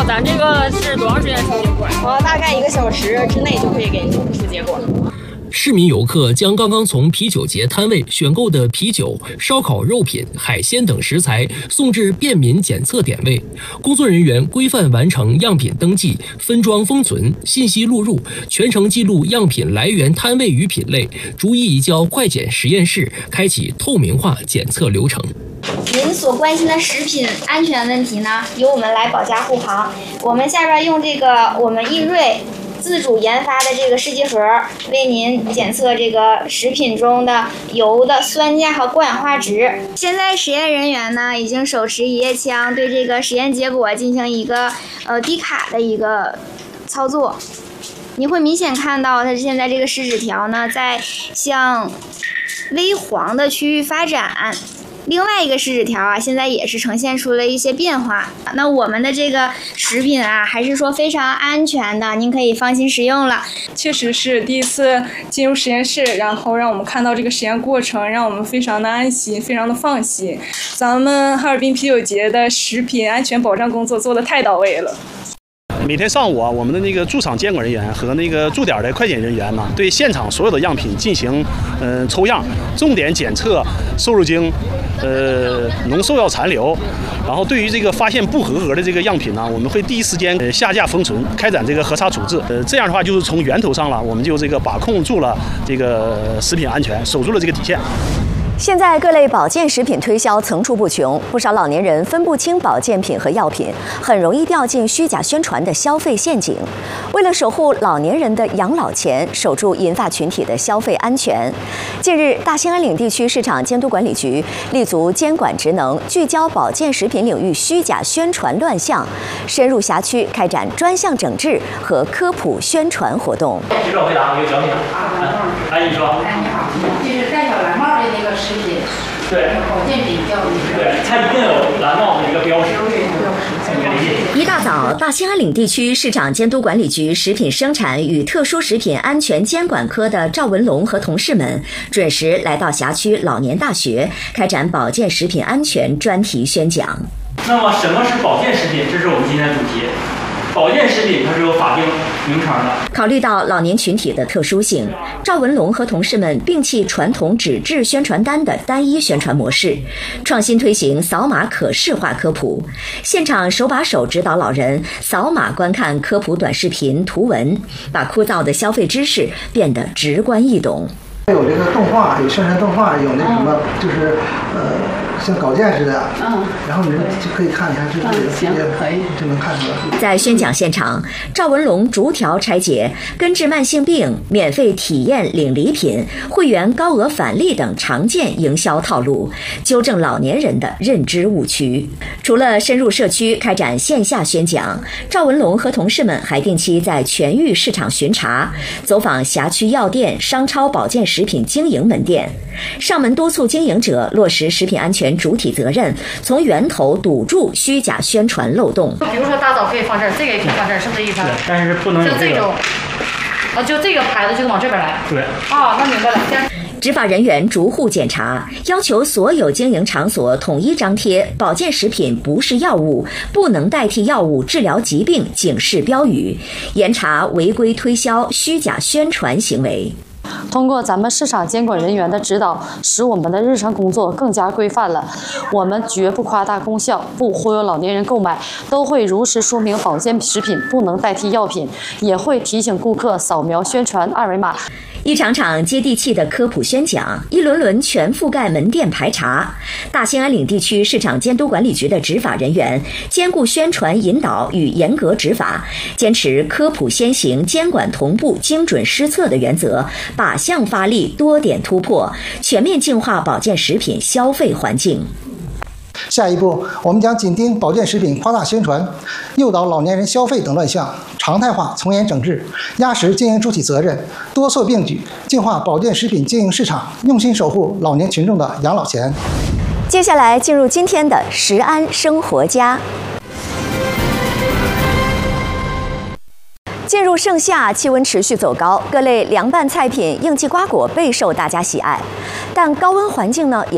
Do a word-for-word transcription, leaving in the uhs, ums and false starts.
咱这个是多长时间出结果？ 我大概一个小时之内就可以给你出结果。 市民游客将刚刚从啤酒节摊位选购的啤酒、烧烤肉品、海鲜等食材送至便民检测点位，工作人员规范完成样品登记、分装封存、信息录入，全程记录样品来源摊位与品类，逐一移交快检实验室，开启透明化检测流程。 您所关心的食品安全问题呢，由我们来保驾护航。我们下边用这个我们易瑞自主研发的这个试剂盒，为您检测这个食品中的油的酸价和过氧化值。现在实验人员呢，已经手持一液枪，对这个实验结果进行一个呃滴卡的一个操作。你会明显看到，它现在这个试纸条呢，在向微黄的区域发展。另外一个试纸条啊，现在也是呈现出了一些变化。那我们的这个食品啊，还是说非常安全的，您可以放心食用了。 确实是第一次进入实验室，然后让我们看到这个实验过程，让我们非常的安心，非常的放心。咱们哈尔滨啤酒节的食品安全保障工作做得太到位了。 每天上午啊，我们的那个驻场监管人员和那个驻点的快检人员呢，对现场所有的样品进行嗯、呃、抽样，重点检测瘦肉精、呃浓瘦药残留。然后对于这个发现不合格的这个样品呢，我们会第一时间呃下架封存，开展这个核查处置。呃，这样的话就是从源头上了，我们就这个把控住了这个食品安全，守住了这个底线。 现在各类保健食品推销层出不穷，不少老年人分不清保健品和药品，很容易掉进虚假宣传的消费陷阱。为了守护老年人的养老钱，守住银发群体的消费安全，近日，大兴安岭地区市场监督管理局立足监管职能，聚焦保健食品领域虚假宣传乱象，深入辖区开展专项整治和科普宣传活动。 举手回答，有小品。阿姨说。哎，你好，就是戴小蓝帽的那个食品，对，保健品叫对，它一定有蓝帽的一个标识。 一大早，大兴安岭地区市场监督管理局食品生产与特殊食品安全监管科的赵文龙和同事们准时来到辖区老年大学，开展保健食品安全专题宣讲。 那么，什么是保健食品？这是我们今天的主题。保健食品它是有法定名称的。 考虑到老年群体的特殊性，赵文龙和同事们摒弃传统纸质宣传单的单一宣传模式，创新推行扫码可视化科普，现场手把手指导老人扫码观看科普短视频图文，把枯燥的消费知识变得直观易懂。 有这个动画，有宣传动画，有那什么，就是呃，像稿件似的，嗯，然后你们就可以看一下，这这行可以就能看出来。 在宣讲现场，赵文龙逐条拆解根治慢性病、免费体验领礼品、会员高额返利等常见营销套路，纠正老年人的认知误区。除了深入社区开展线下宣讲，赵文龙和同事们还定期在全域市场巡查，走访辖区药店、商超保健食品经营门店，上门督促经营者落实食品安全主体责任，从源头堵住虚假宣传漏洞。 比如说大枣可以放这儿，这个也可以放这儿，是不是意思？ 对，但是不能有这个。 就这种，啊，就这个牌子就往这边来。 对。 啊，那明白了。 执法人员逐户检查，要求所有经营场所统一张贴保健食品不是药物，不能代替药物治疗疾病警示标语，严查违规推销、虚假宣传行为。 通过咱们市场监管人员的指导，使我们的日常工作更加规范了。我们绝不夸大功效，不忽悠老年人购买，都会如实说明保健食品不能代替药品，也会提醒顾客扫描宣传二维码。 一场场接地气的科普宣讲，一轮轮全覆盖门店排查。大兴安岭地区市场监督管理局的执法人员兼顾宣传引导与严格执法，坚持科普先行、监管同步、精准施策的原则，靶向发力，多点突破，全面净化保健食品消费环境。 下一步，我们将紧盯保健食品夸大宣传、诱导老年人消费等乱象，常态化从严整治，压实经营主体责任，多措并举，净化保健食品经营市场，用心守护老年群众的养老钱。 接下来进入今天的食安生活家。进入盛夏，气温持续走高，各类凉拌菜品、应季瓜果备受大家喜爱。但高温环境呢，也